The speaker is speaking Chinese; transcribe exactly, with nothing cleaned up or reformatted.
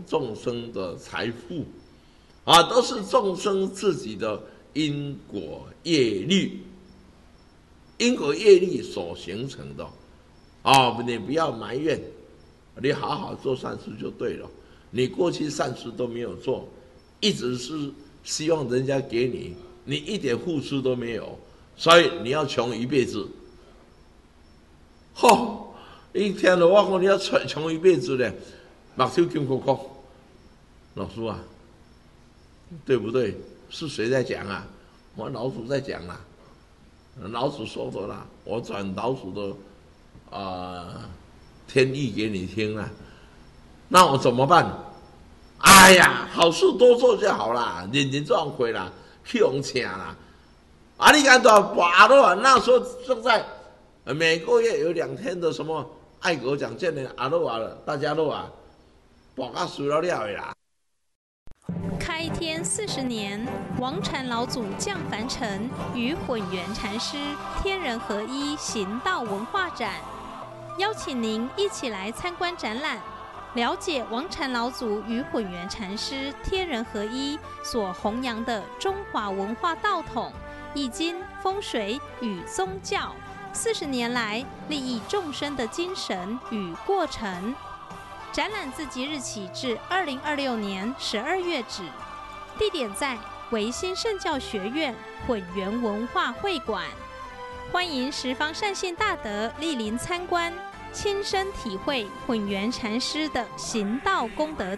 众生的财富，啊，都是众生自己的因果业力，因果业力所形成的。啊，你不要埋怨，你好好做善事就对了。你过去善事都没有做，一直是希望人家给你，你一点付出都没有，所以你要穷一辈子。吼，一天了，我讲你要穷一辈子呢，目睭金箍箍。老师啊，对不对？是谁在讲啊？我老祖在讲啦，老祖说的啦，我转老祖的啊、呃、天意给你听啦。那我怎么办？哎呀，好事多做就好啦，认真赚回啦，去用请啦。啊，你看到拔了，那时候正在每个月有两天的什么爱国奖券的阿罗啊，大家都啊，拔到输了了的啦。 开天四十年，王禅老祖降凡尘，与混元禅师天人合一行道文化展，邀请您一起来参观展览，了解王禅老祖与混元禅师天人合一所弘扬的中华文化道统、易经、风水与宗教四十年来利益众生的精神与过程。展览自即日起至二零二六年十二月止，地点在维新圣教学院混元文化会馆，欢迎十方善信大德莅临参观，亲身体会混元禅师的行道功德。